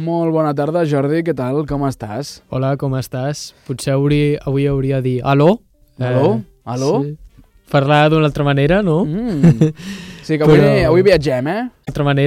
Molt bona tarda, Jordi, què tal? Com estàs? Hola, com estàs? Potser avui hauria de dir aló? Aló? Sí. Parlar d'una altra manera, no? Sí, que avui viatgem, eh? D'altra manera.